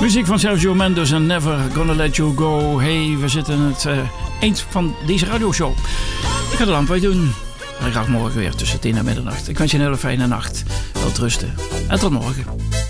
Muziek van Sergio Mendes en Never Gonna Let You Go. Hey, we zitten aan het eind van deze radioshow. Ik ga de lamp uit doen. En graag morgen weer tussen 10 en middernacht. Ik wens je een hele fijne nacht. Wel rusten. En tot morgen.